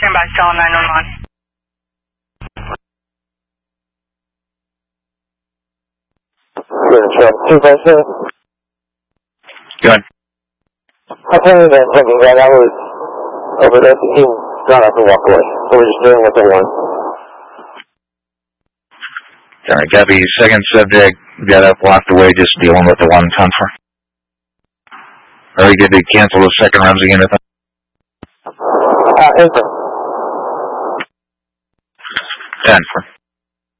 stand by, still on 911. Go ahead. I told you that second guy that was over there. He got up and walked away. So we're just dealing with the one. Alright, copy. Second subject got up, walked away, just dealing with the one. 10-4. Are you good to cancel the second runs again? Enter. 10-4.